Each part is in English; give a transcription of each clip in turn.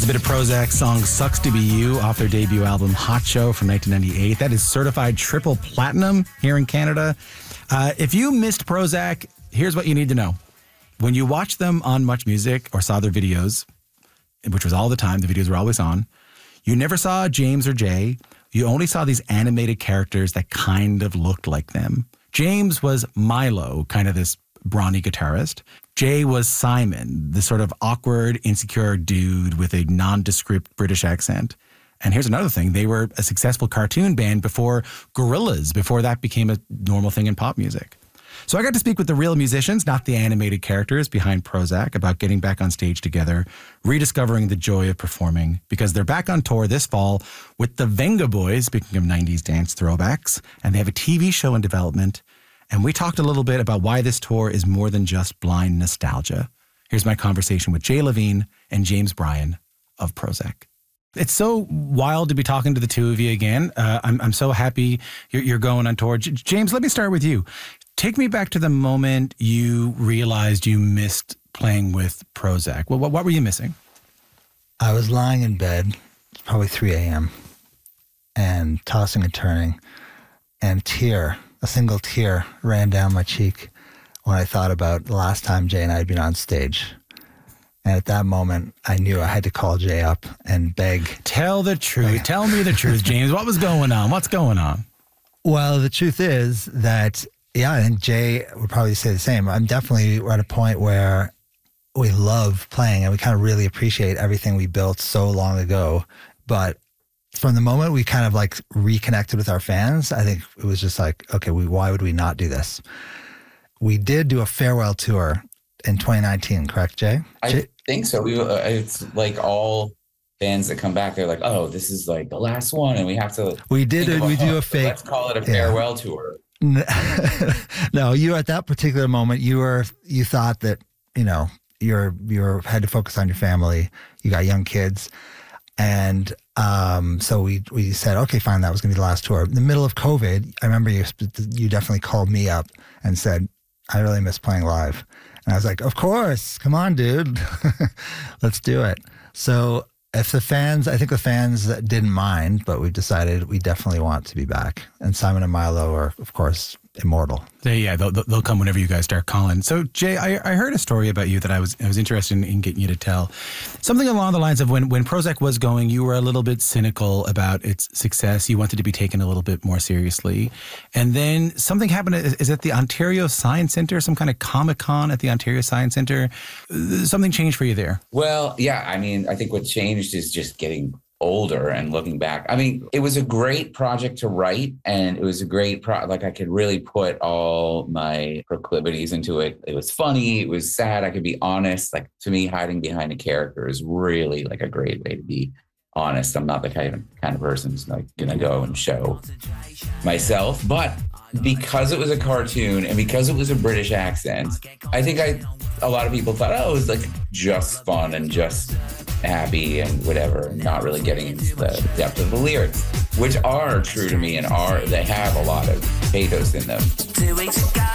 That's a bit of Prozac song Sucks to Be You off their debut album Hot Show from 1998. That is certified triple platinum here in Canada. If you missed Prozac, here's what you need to know. When you watched them on Much Music or saw their videos, which was all the time, the videos were always on, you never saw James or Jay. You only saw these animated characters that kind of looked like them. James was Milo, kind of this brawny guitarist. Jay was Simon, the sort of awkward, insecure dude with a nondescript British accent. And here's another thing. They were a successful cartoon band before Gorillaz, before that became a normal thing in pop music. So I got to speak with the real musicians, not the animated characters behind Prozac, about getting back on stage together, rediscovering the joy of performing, because they're back on tour this fall with the Venga Boys, speaking of 90s dance throwbacks, and they have a TV show in development. And we talked a little bit about why this tour is more than just blind nostalgia. Here's my conversation with Jay Levine and James Bryan of Prozac. It's so wild to be talking to the two of you again. I'm so happy you're going on tour. James, let me start with you. Take me back to the moment you realized you missed playing with Prozac. Well, what were you missing? I was lying in bed, probably 3 a.m., and tossing and turning, and a single tear ran down my cheek when I thought about the last time Jay and I had been on stage. And at that moment, I knew I had to call Jay up and beg. Tell the truth. Tell me the truth, James. What was going on? What's going on? Well, the truth is that, I think Jay would probably say the same. I'm definitely at a point where we love playing and we kind of really appreciate everything we built so long ago. But from the moment we kind of like reconnected with our fans, I think it was just like, okay, why would we not do this? We did do a farewell tour in 2019, correct, Jay? I think so. It's like all bands that come back, they're like, oh, this is like the last one, and we have to. We do a fake. Let's call it a farewell tour. No, you at that particular moment, you thought that you had to focus on your family. You got young kids, and so we said, okay, fine, that was going to be the last tour. In the middle of COVID, I remember you definitely called me up and said, I really miss playing live. And I was like, of course, come on, dude. Let's do it. So I think the fans didn't mind, but we decided we definitely want to be back. And Simon and Milo are, of course, immortal. Yeah, they'll come whenever you guys start calling. So, Jay, I heard a story about you that I was interested in getting you to tell. Something along the lines of when Prozac was going, you were a little bit cynical about its success. You wanted to be taken a little bit more seriously. And then something happened. Is it the Ontario Science Centre, some kind of Comic-Con at the Ontario Science Centre? Something changed for you there? Well, yeah, I mean, I think what changed is just getting older and looking back. I mean, it was a great project to write, and it was a great I could really put all my proclivities into it. It was funny, it was sad, I could be honest. Like, to me, hiding behind a character is really like a great way to be honest. I'm not the kind of person who's like gonna go and show myself, but because it was a cartoon and because it was a British accent, I think a lot of people thought, oh, it was like just fun and just happy and whatever, and not really getting into the depth of the lyrics, which are true to me and they have a lot of pathos in them. 2 weeks ago,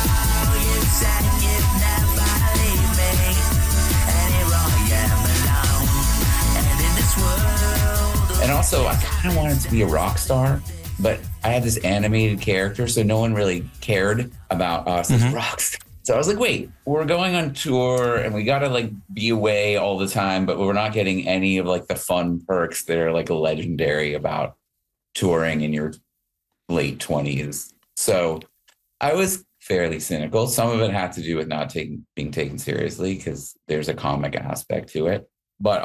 you said you'd never leave me, and here I am alone, and in this world. And also, I kind of wanted to be a rock star, but I had this animated character, so no one really cared about us as rock stars. So I was like, wait, we're going on tour and we got to like be away all the time, but we're not getting any of like the fun perks that are like legendary about touring in your late 20s. So I was fairly cynical. Some of it had to do with not being taken seriously because there's a comic aspect to it. But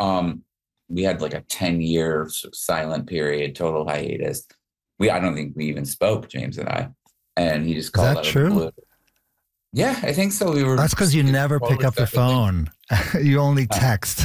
we had like a 10-year silent period, total hiatus. I don't think we even spoke, James and I. And he just called out of the blue. Yeah, I think so. That's because you never pick up the phone. You only text.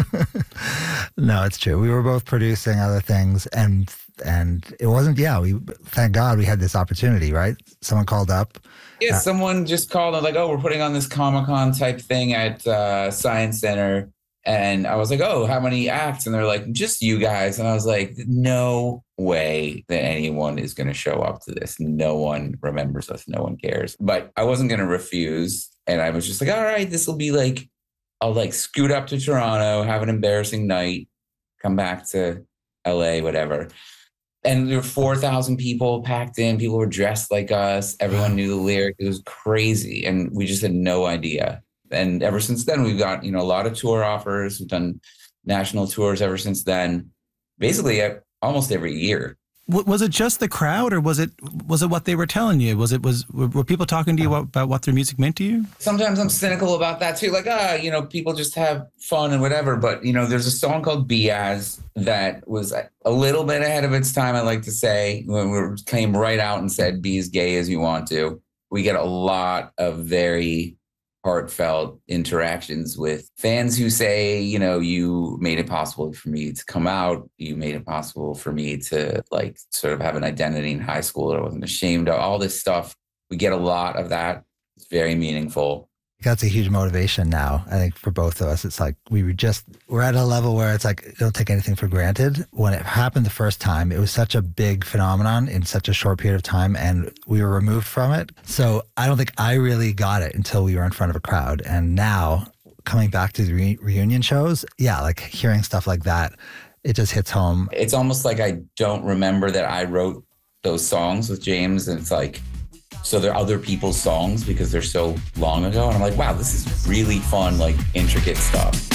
No, it's true. We were both producing other things, and it wasn't. Yeah, thank God we had this opportunity, right? Someone called up. Yeah, someone just called and like, oh, we're putting on this Comic-Con type thing at Science Center, and I was like, oh, how many acts? And they're like, just you guys. And I was like, no way that anyone is going to show up to this. No one remembers us. No one cares. But I wasn't going to refuse. And I was just like, all right, this will be like I'll like scoot up to Toronto, have an embarrassing night, come back to LA, whatever. And there were 4,000 people packed in. People were dressed like us. Everyone knew the lyric. It was crazy. And we just had no idea. And ever since then, we've got, a lot of tour offers. We've done national tours ever since then, basically almost every year. Was it just the crowd, or was it what they were telling you? Were people talking to you about what their music meant to you? Sometimes I'm cynical about that too. Like, people just have fun and whatever. But, there's a song called Be As that was a little bit ahead of its time, I like to say, when we came right out and said, be as gay as you want to. We get a lot of very heartfelt interactions with fans who say, you made it possible for me to come out. You made it possible for me to like sort of have an identity in high school that I wasn't ashamed of. All this stuff. We get a lot of that. It's very meaningful. That's a huge motivation now, I think, for both of us. It's like we're at a level where it's like, don't take anything for granted. When it happened the first time, it was such a big phenomenon in such a short period of time, and we were removed from it. So I don't think I really got it until we were in front of a crowd. And now coming back to the reunion shows, yeah, like hearing stuff like that, it just hits home. It's almost like I don't remember that I wrote those songs with James, and it's like, so they're other people's songs because they're so long ago. And I'm like, wow, this is really fun, like intricate stuff.